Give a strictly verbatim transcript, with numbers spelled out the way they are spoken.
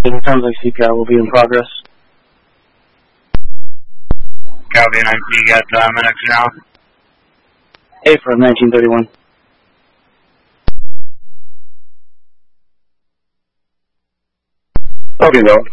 It sounds like C P R will be in progress. Copy, and you got uh, minutes now? A for nineteen thirty-one. Okay, though.